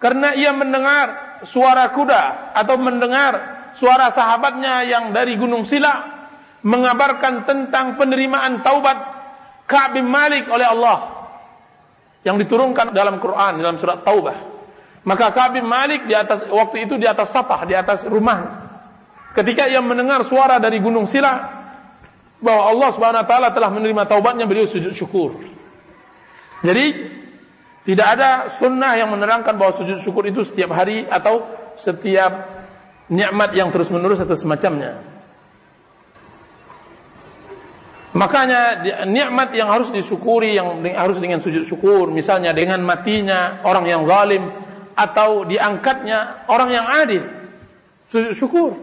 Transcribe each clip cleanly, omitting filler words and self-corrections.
karena ia mendengar suara kuda atau mendengar suara sahabatnya yang dari Gunung Sila mengabarkan tentang penerimaan taubat Ka'ab bin Malik oleh Allah yang diturunkan dalam Quran dalam surat Taubah. Maka Ka'ab bin Malik di atas waktu itu di atas sapah, di atas rumah. Ketika ia mendengar suara dari Gunung Sila bahwa Allah Subhanahu wa taala telah menerima taubatnya, beliau sujud syukur. Jadi tidak ada sunnah yang menerangkan bahwa sujud syukur itu setiap hari atau setiap nikmat yang terus-menerus atau semacamnya. Makanya nikmat yang harus disyukuri, yang harus dengan sujud syukur, misalnya dengan matinya orang yang zalim atau diangkatnya orang yang adil, sujud syukur.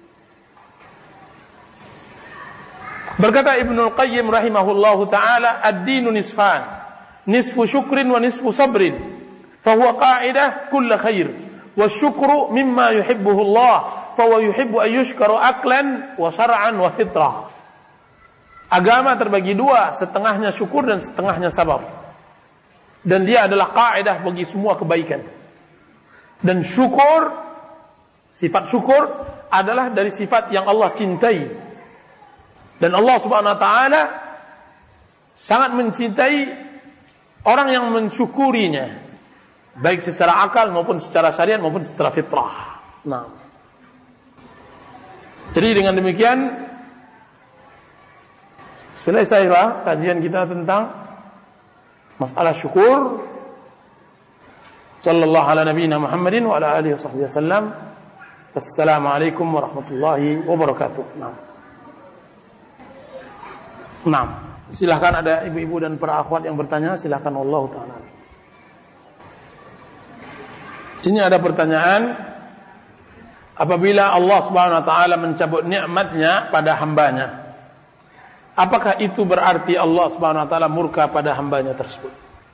Berkata Ibnul Qayyim rahimahullahu taala, ad-dinu nisfan, nisfu syukrin wa nisfu sabrin, fahuwa qa'idah kull khair, wa syukru mimma yuhibbuhu Allah, fahuwa yuhibbu an yushkara aqlan wa syar'an wa fitrah. Agama terbagi dua, setengahnya syukur dan setengahnya sabar. Dan dia adalah kaidah bagi semua kebaikan. Dan syukur, sifat syukur adalah dari sifat yang Allah cintai. Dan Allah Subhanahu wa taala sangat mencintai orang yang mensyukurinya, baik secara akal maupun secara syariat maupun secara fitrah. Nah. Jadi dengan demikian selesailah kajian kita tentang masalah syukur. Sallallahu ala nabiyina Muhammadin wa ala alihi washabbihi wasallam. Wassalamualaikum warahmatullahi wabarakatuh. Nah, silahkan ada ibu-ibu dan para akhwat yang bertanya, silahkan. Allah taala. Sini ada pertanyaan, apabila Allah Subhanahu wa taala mencabut nikmatnya pada hambanya, apakah itu berarti Allah Subhanahu wa taala murka pada hambanya tersebut?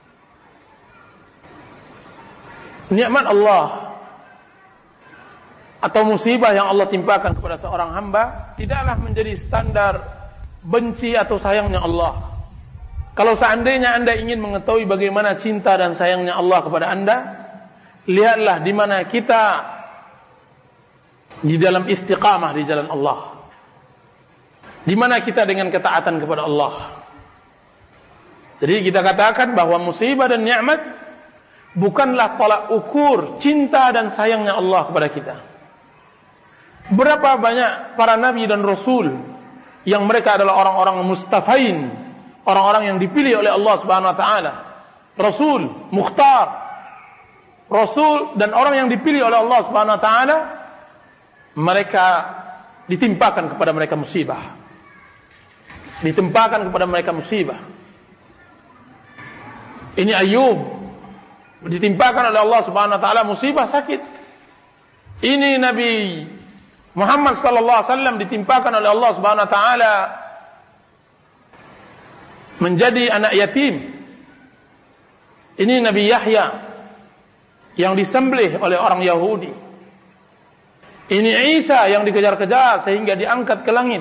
Nikmat Allah atau musibah yang Allah timpakan kepada seorang hamba tidaklah menjadi standar benci atau sayangnya Allah. Kalau seandainya Anda ingin mengetahui bagaimana cinta dan sayangnya Allah kepada Anda, lihatlah di mana kita di dalam istiqamah di jalan Allah. Di mana kita dengan ketaatan kepada Allah. Jadi kita katakan bahwa musibah dan nikmat bukanlah tolak ukur cinta dan sayangnya Allah kepada kita. Berapa banyak para nabi dan rasul yang mereka adalah orang-orang mustafain, orang-orang yang dipilih oleh Allah Subhanahu wa taala, rasul mukhtar, rasul dan orang yang dipilih oleh Allah Subhanahu wa taala, mereka ditimpakan kepada mereka musibah. Ditimpakan kepada mereka musibah. Ini Ayub ditimpakan oleh Allah Subhanahu wa taala musibah sakit. Ini Nabi Muhammad sallallahu alaihi wasallam ditimpakan oleh Allah Subhanahu wa taala menjadi anak yatim. Ini Nabi Yahya yang disembelih oleh orang Yahudi. Ini Isa yang dikejar-kejar sehingga diangkat ke langit.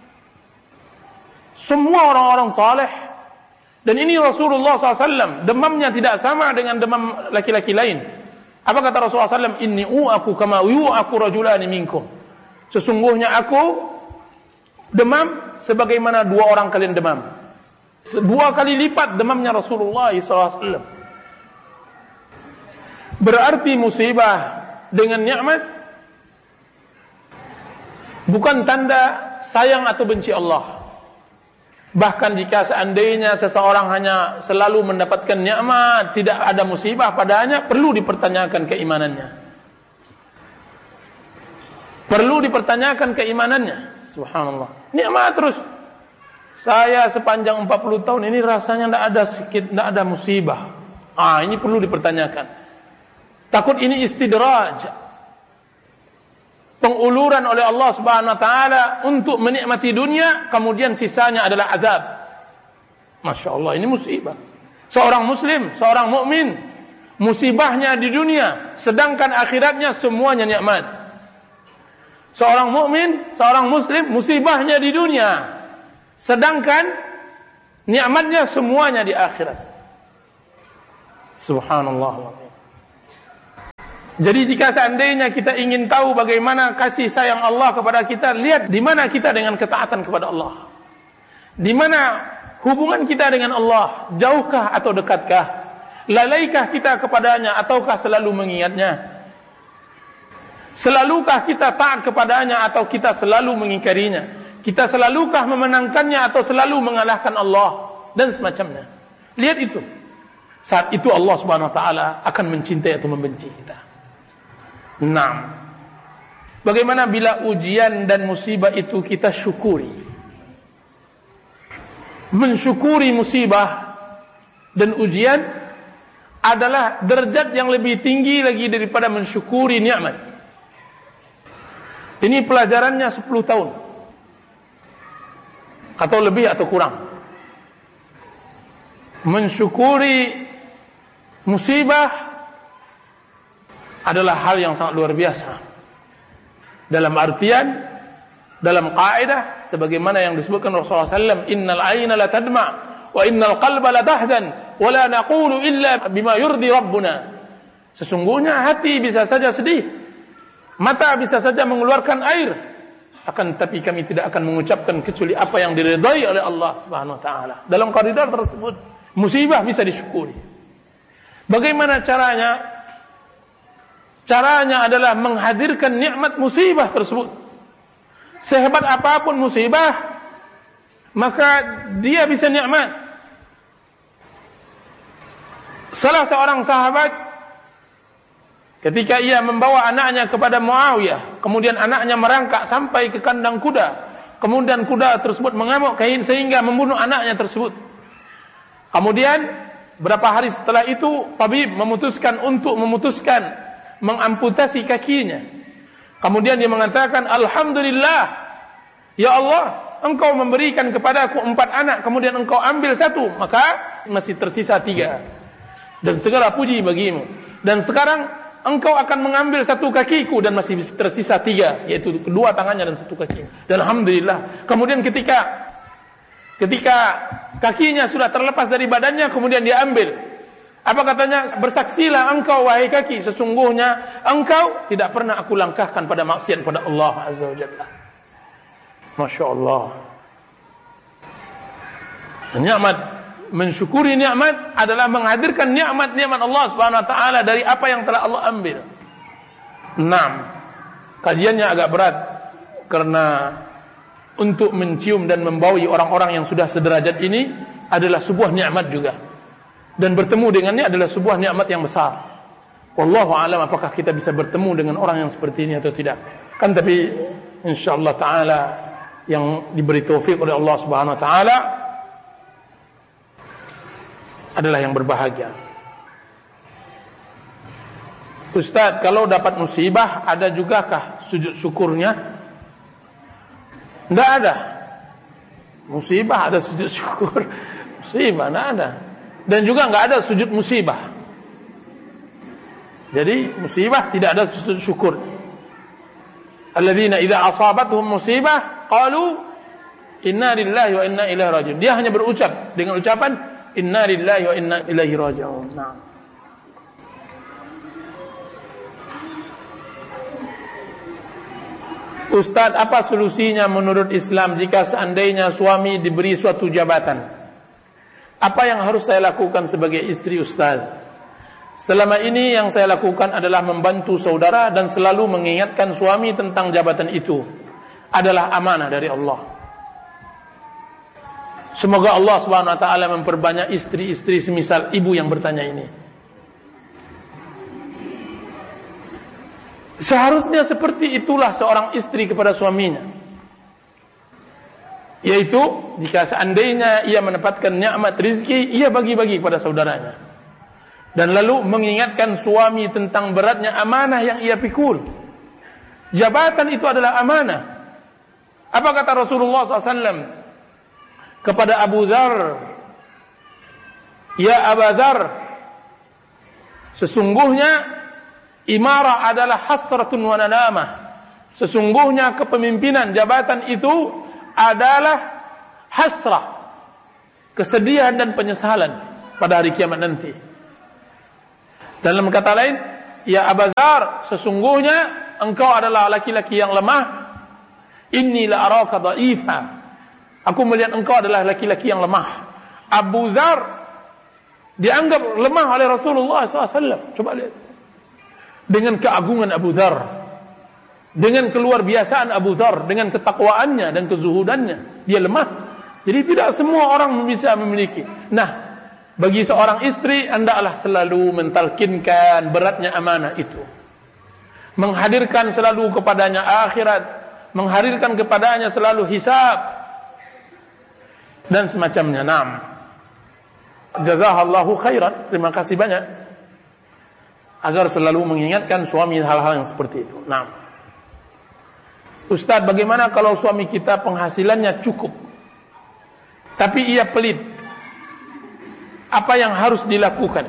Semua orang-orang saleh. Dan ini Rasulullah SAW, demamnya tidak sama dengan demam laki-laki lain. Apa kata Rasulullah SAW? Inni u'aku kama yu'aku rajulani minkum. Sesungguhnya aku demam sebagaimana dua orang kalian demam. 2 kali lipat demamnya Rasulullah SAW. Berarti musibah dengan nikmat bukan tanda sayang atau benci Allah. Bahkan jika seandainya seseorang hanya selalu mendapatkan nikmat, tidak ada musibah padanya, perlu dipertanyakan keimanannya. Perlu dipertanyakan keimanannya. Subhanallah. Nikmat terus. Saya sepanjang 40 tahun ini rasanya tidak ada musibah. Ini perlu dipertanyakan. Takut ini istidraj. Penguluran oleh Allah Subhanahu wa taala untuk menikmati dunia, kemudian sisanya adalah azab. Masya Allah, ini musibah. Seorang muslim, seorang mukmin, musibahnya di dunia, sedangkan akhiratnya semuanya nikmat. Seorang mukmin, seorang muslim, musibahnya di dunia, sedangkan nikmatnya semuanya di akhirat. Subhanallah. Jadi jika seandainya kita ingin tahu bagaimana kasih sayang Allah kepada kita, lihat di mana kita dengan ketaatan kepada Allah. Di mana hubungan kita dengan Allah, jauhkah atau dekatkah? Lalaikah kita kepadanya ataukah selalu mengingatnya? Selalukah kita taat kepadanya atau kita selalu mengingkarinya? Kita selalukah memenangkannya atau selalu mengalahkan Allah? Dan semacamnya. Lihat itu. Saat itu Allah Subhanahu wa taala akan mencintai atau membenci kita. Naam. Bagaimana bila ujian dan musibah itu kita syukuri? Mensyukuri musibah dan ujian adalah derajat yang lebih tinggi lagi daripada mensyukuri nikmat. Ini pelajarannya 10 tahun. Atau lebih atau kurang. Mensyukuri musibah adalah hal yang sangat luar biasa. Dalam artian, dalam kaidah sebagaimana yang disebutkan Rasulullah SAW, innal ayna la tadma wa innal qalba la tahzan wa la naqulu illa bima yurdi rabbuna. Sesungguhnya hati bisa saja sedih, mata bisa saja mengeluarkan air, akan tapi kami tidak akan mengucapkan kecuali apa yang diridai oleh Allah Subhanahu wa taala. Dalam koridor tersebut, musibah bisa disyukuri. Bagaimana caranya? Caranya adalah menghadirkan nikmat musibah tersebut. Sehebat apapun musibah, maka dia bisa nikmat. Salah seorang sahabat ketika ia membawa anaknya kepada Muawiyah, kemudian anaknya merangkak sampai ke kandang kuda, kemudian kuda tersebut mengamuk sehingga membunuh anaknya tersebut. Kemudian berapa hari setelah itu tabib memutuskan mengamputasi kakinya. Kemudian dia mengatakan, Alhamdulillah, ya Allah, engkau memberikan kepadaku 4 anak, kemudian engkau ambil 1, maka masih tersisa 3. Dan segala puji bagimu. Dan sekarang engkau akan mengambil 1 kakiku dan masih tersisa 3, yaitu kedua tangannya dan 1 kaki. Dan Alhamdulillah. Kemudian ketika kakinya sudah terlepas dari badannya, kemudian dia ambil. Apa katanya? Bersaksilah engkau wahai kaki, sesungguhnya engkau tidak pernah aku langkahkan pada maksiat pada Allah Azza wa Jalla. Masya Allah. Nikmat, mensyukuri nikmat adalah menghadirkan nikmat-nikmat Allah Subhanahu wa taala dari apa yang telah Allah ambil. 6. Kajiannya agak berat karena untuk mencium dan membawahi orang-orang yang sudah sederajat ini adalah sebuah nikmat juga. Dan bertemu dengannya adalah sebuah nikmat yang besar. Wallahu a'lam apakah kita bisa bertemu dengan orang yang seperti ini atau tidak. Kan tapi insyaallah taala yang diberi taufik oleh Allah Subhanahu wa taala adalah yang berbahagia. Ustaz, kalau dapat musibah ada jugakah sujud syukurnya? Tidak ada. Musibah ada sujud syukur. Musibah tidak ada. Dan juga enggak ada sujud musibah. Jadi musibah tidak ada sujud syukur. Alladzina idza asabatuhum musibah qalu inna lillahi wa inna ilaihi raji'un. Dia hanya berucap dengan ucapan inna lillahi wa inna ilaihi raji'un. Nah. Ustaz, apa solusinya menurut Islam jika seandainya suami diberi suatu jabatan? Apa yang harus saya lakukan sebagai istri Ustaz? Selama ini yang saya lakukan adalah membantu saudara dan selalu mengingatkan suami tentang jabatan itu. Adalah amanah dari Allah. Semoga Allah Subhanahu wa taala memperbanyak istri-istri semisal ibu yang bertanya ini. Seharusnya seperti itulah seorang istri kepada suaminya. Yaitu jika seandainya ia mendapatkan nikmat rezeki, ia bagi-bagi kepada saudaranya. Dan lalu mengingatkan suami tentang beratnya amanah yang ia pikul. Jabatan itu adalah amanah. Apa kata Rasulullah SAW kepada Abu Dzar? Ya Abu Dzar, sesungguhnya imarah adalah hasratun wa nadamah. Sesungguhnya kepemimpinan jabatan itu adalah hasrah, kesedihan dan penyesalan pada hari kiamat nanti. Dalam kata lain, ya Abu Dzar, sesungguhnya engkau adalah laki-laki yang lemah. Inni la araka dha'ifa. Aku melihat engkau adalah laki-laki yang lemah. Abu Dzar dianggap lemah oleh Rasulullah SAW. Coba lihat. Dengan keagungan Abu Dzar, dengan keluar biasaan Abu Dzar, dengan ketakwaannya dan kezuhudannya, dia lemah. Jadi tidak semua orang bisa memiliki. Nah, bagi seorang istri, hendaklah selalu mentalkinkan beratnya amanah itu. Menghadirkan selalu kepadanya akhirat, menghadirkan kepadanya selalu hisab dan semacamnya. Naam. Jazakallahu khairan. Terima kasih banyak. Agar selalu mengingatkan suami hal-hal yang seperti itu. Naam. Ustaz, bagaimana kalau suami kita penghasilannya cukup, tapi ia pelit? Apa yang harus dilakukan?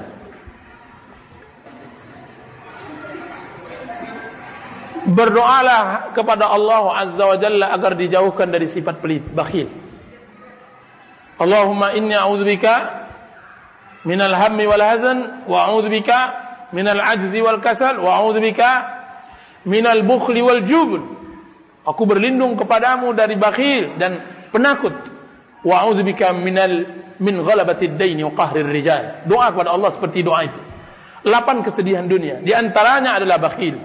Berdoalah kepada Allah Azza wa Jalla agar dijauhkan dari sifat pelit, bakhil. Allahumma inni a'udzubika minal hammi wal hazan, wa a'udzubika minal ajzi wal kasal, wa a'udzubika minal bukhli wal jubn. Aku berlindung kepadamu dari bakhil dan penakut. Wa a'udzubika min ghalabatid daini wa qahrir rijal. Doa kepada Allah seperti doa itu. 8 kesedihan dunia, di antaranya adalah bakhil.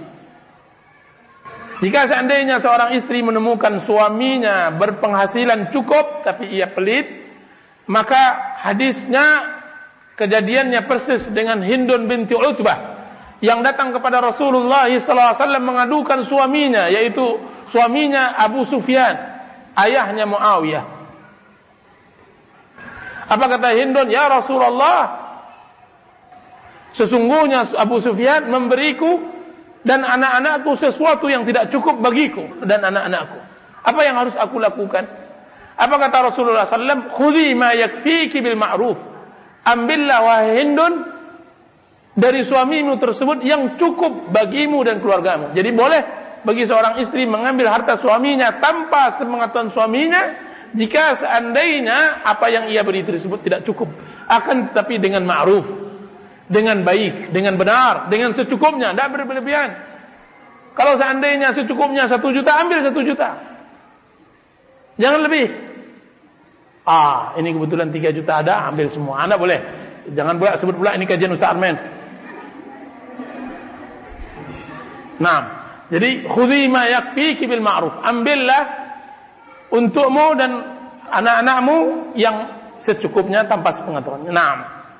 Jika seandainya seorang istri menemukan suaminya berpenghasilan cukup tapi ia pelit, maka hadisnya, kejadiannya persis dengan Hindun binti Utbah yang datang kepada Rasulullah SAW mengadukan suaminya, yaitu suaminya Abu Sufyan, ayahnya Muawiyah. Apa kata Hindun? Ya Rasulullah, sesungguhnya Abu Sufyan memberiku dan anak-anakku sesuatu yang tidak cukup bagiku dan anak-anakku. Apa yang harus aku lakukan? Apa kata Rasulullah SAW? Khudhi ma yakfiki bil ma'ruf. Ambillah wahai Hindun dari suamimu tersebut yang cukup bagimu dan keluargamu. Jadi boleh bagi seorang istri mengambil harta suaminya tanpa sepengetahuan suaminya, jika seandainya apa yang ia beri tersebut tidak cukup. Akan tetapi dengan ma'ruf, dengan baik, dengan benar, dengan secukupnya, tidak berlebihan. Kalau seandainya secukupnya 1 juta, ambil 1 juta. Jangan lebih. Ini kebetulan 3 juta ada, ambil semua. Anda boleh. Jangan pula sebut pula ini kajian Ustaz Armen. Nah, jadi khudhi ma yakfiki bil ma'ruf. Ambillah untukmu dan anak-anakmu yang secukupnya tanpa sepengetahuan. Nah,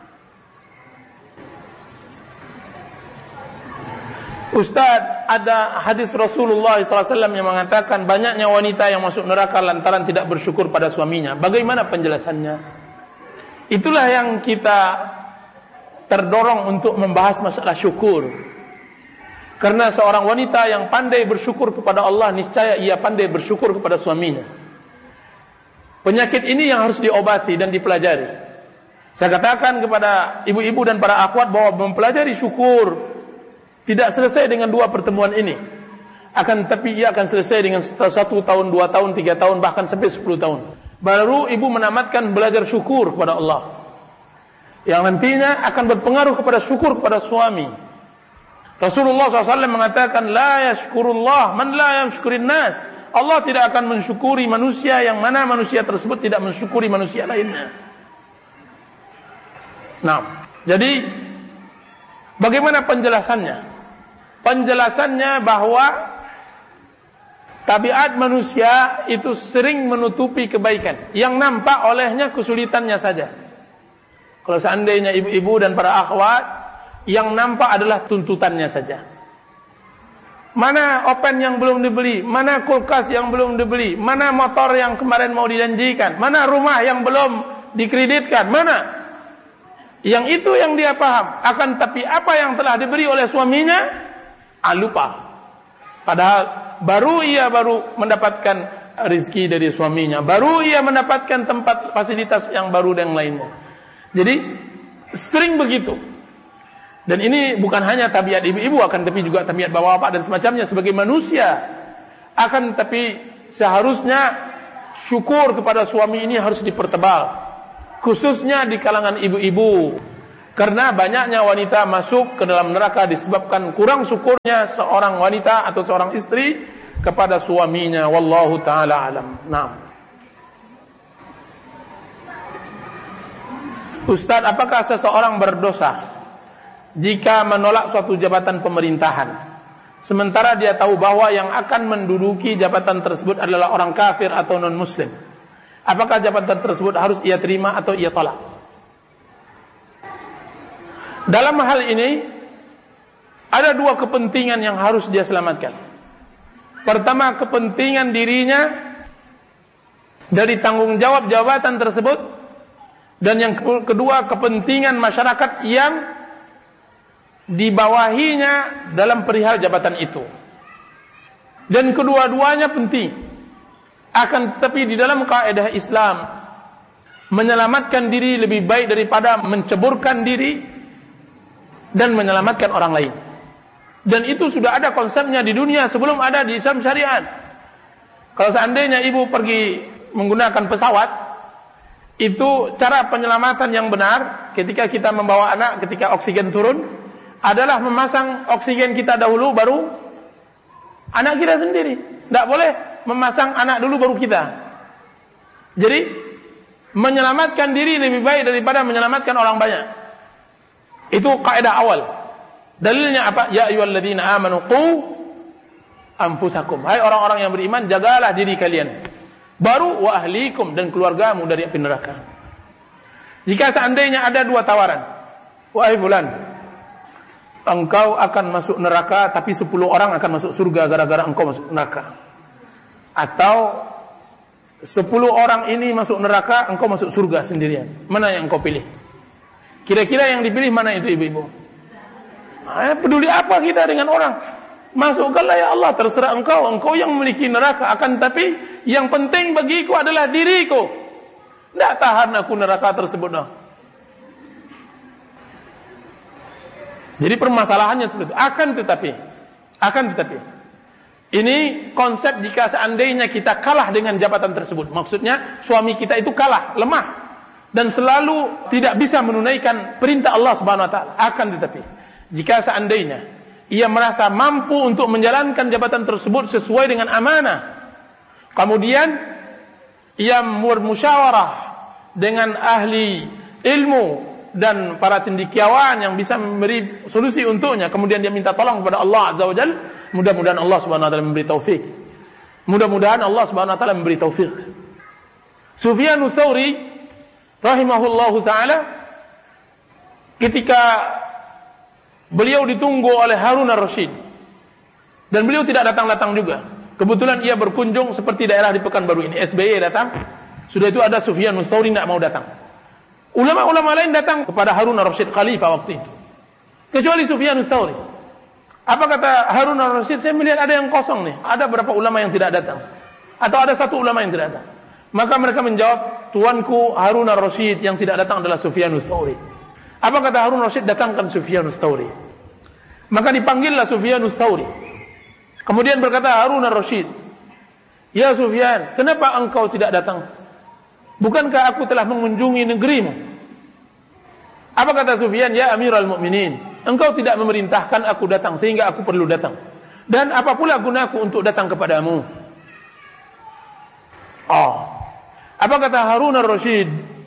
Ustaz, ada hadis Rasulullah SAW yang mengatakan banyaknya wanita yang masuk neraka lantaran tidak bersyukur pada suaminya. Bagaimana penjelasannya? Itulah yang kita terdorong untuk membahas masalah syukur. Karena seorang wanita yang pandai bersyukur kepada Allah, niscaya ia pandai bersyukur kepada suaminya. Penyakit ini yang harus diobati dan dipelajari. Saya katakan kepada ibu-ibu dan para akhwat bahwa mempelajari syukur tidak selesai dengan 2 pertemuan ini. Akan tetapi ia akan selesai dengan 1 tahun, 2 tahun, 3 tahun, bahkan sampai 10 tahun. Baru ibu menamatkan belajar syukur kepada Allah, yang nantinya akan berpengaruh kepada syukur kepada suami. Rasulullah SAW mengatakan, la yashkurullah man la yashkurin nas. Allah tidak akan mensyukuri manusia yang mana manusia tersebut tidak mensyukuri manusia lainnya. Nah, jadi bagaimana penjelasannya? Penjelasannya bahwa tabiat manusia itu sering menutupi kebaikan. Yang nampak olehnya kesulitannya saja. Kalau seandainya ibu-ibu dan para akhwat, yang nampak adalah tuntutannya saja. Mana open yang belum dibeli, mana kulkas yang belum dibeli, mana motor yang kemarin mau dijanjikan, mana rumah yang belum dikreditkan, mana? Yang itu yang dia paham. Akan tapi apa yang telah diberi oleh suaminya, lupa. Padahal baru mendapatkan rezeki dari suaminya, baru ia mendapatkan tempat fasilitas yang baru dan lainnya. Jadi sering begitu. Dan ini bukan hanya tabiat ibu-ibu, akan tapi juga tabiat bapak-bapak dan semacamnya sebagai manusia. Akan tapi seharusnya syukur kepada suami ini harus dipertebal, khususnya di kalangan ibu-ibu. Karena banyaknya wanita masuk ke dalam neraka disebabkan kurang syukurnya seorang wanita atau seorang istri kepada suaminya. Wallahu ta'ala alam. Naam. Ustaz, apakah seseorang berdosa jika menolak suatu jabatan pemerintahan, sementara dia tahu bahwa yang akan menduduki jabatan tersebut adalah orang kafir atau non-muslim? Apakah jabatan tersebut harus ia terima atau ia tolak? Dalam hal ini ada dua kepentingan yang harus dia selamatkan. Pertama, kepentingan dirinya dari tanggung jawab jabatan tersebut, dan yang kedua, kepentingan masyarakat yang dibawahinya dalam perihal jabatan itu. Dan kedua-duanya penting. Akan tetapi di dalam kaidah Islam, menyelamatkan diri lebih baik daripada menceburkan diri dan menyelamatkan orang lain. Dan itu sudah ada konsepnya di dunia sebelum ada di Islam syariat. Kalau seandainya ibu pergi menggunakan pesawat, itu cara penyelamatan yang benar ketika kita membawa anak, ketika oksigen turun, adalah memasang oksigen kita dahulu, baru anak kita sendiri. Tidak boleh memasang anak dulu baru kita. Jadi menyelamatkan diri lebih baik daripada menyelamatkan orang banyak. Itu kaidah awal. Dalilnya apa? Ya ayyuhalladzina amanu qu anfusakum. Hai orang-orang yang beriman, jagalah diri kalian. Baru wa ahlikum, dan keluargamu dari api neraka. Jika seandainya ada dua tawaran, wahai fulan, engkau akan masuk neraka tapi 10 orang akan masuk surga gara-gara engkau masuk neraka. Atau 10 orang ini masuk neraka, engkau masuk surga sendirian. Mana yang engkau pilih? Kira-kira yang dipilih mana itu ibu-ibu? Peduli apa kita dengan orang? Masukkanlah ya Allah, terserah engkau. Engkau yang memiliki neraka. Akan tapi yang penting bagiku adalah diriku. Tidak tahan aku neraka tersebut. No. Jadi permasalahannya seperti itu. Akan tetapi ini konsep jika seandainya kita kalah dengan jabatan tersebut. Maksudnya suami kita itu kalah, lemah, dan selalu tidak bisa menunaikan perintah Allah Subhanahu wa taala. Akan tetapi jika seandainya ia merasa mampu untuk menjalankan jabatan tersebut sesuai dengan amanah, kemudian ia bermusyawarah dengan ahli ilmu dan para cendekiawan yang bisa memberi solusi untuknya, kemudian dia minta tolong kepada Allah Azza wa Jalla, mudah-mudahan Allah Subhanahu wa taala memberi taufik. Mudah-mudahan Allah Subhanahu wa taala memberi taufik. Sufyan Tsauri rahimahullahu taala, ketika beliau ditunggu oleh Harun ar-Rasyid dan beliau tidak datang-datang juga. Kebetulan ia berkunjung seperti daerah di Pekanbaru ini. SBY datang, sudah itu ada Sufyan Tsauri tidak mau datang. Ulama-ulama lain datang kepada Harun ar-Rasyid, khalifah waktu itu, kecuali Sufyan Tsauri. Apa kata Harun ar-Rasyid? Saya melihat ada yang kosong nih. Ada berapa ulama yang tidak datang? Atau ada satu ulama yang tidak datang? Maka mereka menjawab, tuanku Harun ar-Rasyid, yang tidak datang adalah Sufyan Tsauri. Apa kata Harun ar-Rasyid? Datangkan Sufyan Tsauri. Maka dipanggillah Sufyan Tsauri. Kemudian berkata Harun ar-Rasyid, ya Sufyan, kenapa engkau tidak datang? Bukankah aku telah mengunjungi negerimu? Apa kata Sufyan? Ya Amirul Mukminin, engkau tidak memerintahkan aku datang sehingga aku perlu datang. Dan apa pula gunaku untuk datang kepadamu? Apa kata Harun ar-Rasyid?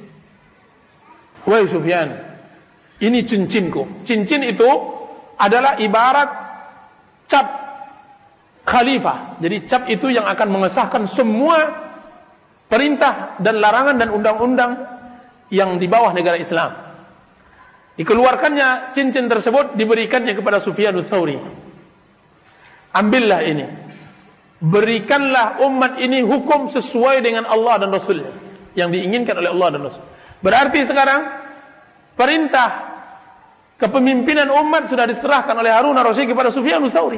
Wahai Sufyan, ini cincinku. Cincin itu adalah ibarat cap khalifah. Jadi cap itu yang akan mengesahkan semua perintah dan larangan dan undang-undang yang di bawah negara Islam. Dikeluarkannya cincin tersebut, diberikannya kepada Sufyan Tsauri. Ambillah ini, berikanlah umat ini hukum sesuai dengan Allah dan Rasulnya, yang diinginkan oleh Allah dan Rasul. Berarti sekarang perintah kepemimpinan umat sudah diserahkan oleh Harun ar-Rasyid kepada Sufyan Tsauri.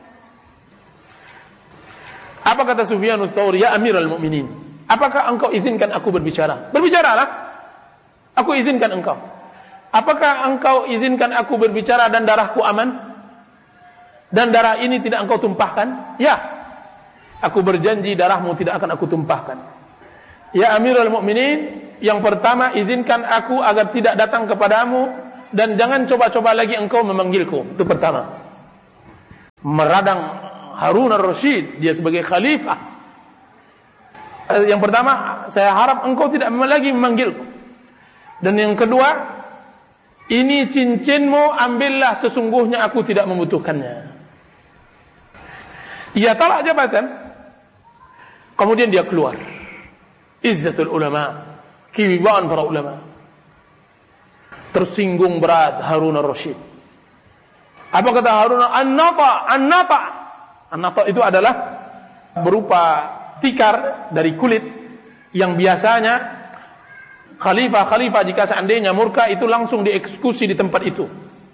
Apa kata Sufyan Tsauri? Ya Amirul Mukminin, apakah engkau izinkan aku berbicara? Berbicaralah, aku izinkan engkau. Apakah engkau izinkan aku berbicara dan darahku aman? Dan darah ini tidak engkau tumpahkan? Ya, aku berjanji darahmu tidak akan aku tumpahkan. Ya Amirul Mukminin, yang pertama izinkan aku agar tidak datang kepadamu dan jangan coba-coba lagi engkau memanggilku. Itu pertama. Meradang Harun ar-Rasyid, dia sebagai khalifah. Yang pertama, saya harap engkau tidak lagi memanggilku. Dan yang kedua, ini cincinmu, ambillah, sesungguhnya aku tidak membutuhkannya. Ia tolak jabatan, kemudian dia keluar. Izzatul ulama, kewibawaan para ulama. Tersinggung berat Harun ar-Rasyid. Apa kata Harun? An-nata itu adalah berupa tikar dari kulit yang biasanya khalifah jika seandainya murka itu langsung dieksekusi di tempat itu.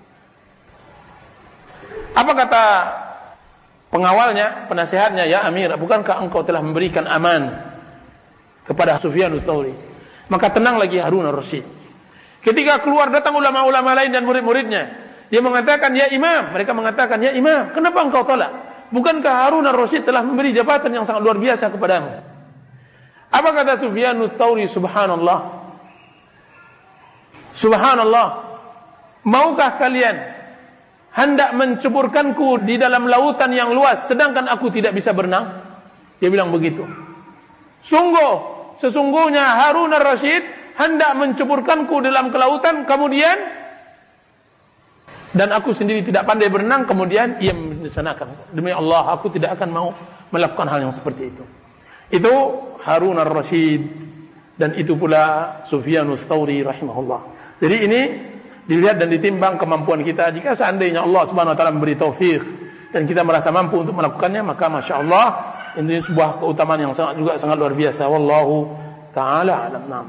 Apa kata pengawalnya, penasehatnya? Ya Amir, bukankah engkau telah memberikan aman kepada Sufyan ats-Tsauri? Maka tenang lagi Harun ar-Rasyid. Ketika keluar datang ulama-ulama lain dan murid-muridnya, dia mengatakan, ya Imam. Mereka mengatakan, ya Imam, kenapa engkau tolak? Bukankah Harun ar-Rasyid telah memberi jabatan yang sangat luar biasa kepadamu? Apa kata Sufyan ats-Tsauri? Subhanallah, subhanallah, maukah kalian hendak menceburkanku di dalam lautan yang luas sedangkan aku tidak bisa berenang? Dia bilang begitu. Sesungguhnya Harun ar-Rasyid hendak menceburkanku dalam kelautan, kemudian dan aku sendiri tidak pandai berenang, kemudian ia melaksanakan. Demi Allah, aku tidak akan mau melakukan hal yang seperti itu. Itu Harun ar-Rasyid, dan itu pula Sufyan ats-Tsauri rahimahullah. Jadi ini dilihat dan ditimbang kemampuan kita. Jika seandainya Allah Subhanahu wa taala memberi taufik dan kita merasa mampu untuk melakukannya, maka masya Allah, ini sebuah keutamaan yang sangat luar biasa. Wallahu taala alam. Naam.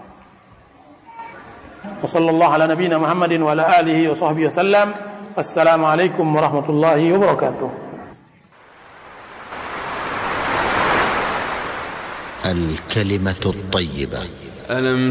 Wa sallallahu ala nabiyyina Muhammadin wa ala alihi wa sahbihi wasallam. Wassalamualaikum warahmatullahi wabarakatuh. الكلمة الطيبة.